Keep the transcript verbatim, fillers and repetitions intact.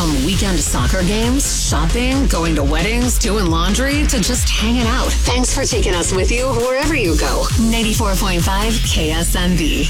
From weekend soccer games, shopping, going to weddings, doing laundry, to just hanging out. Thanks for taking us with you wherever you go. ninety-four point five K S M B.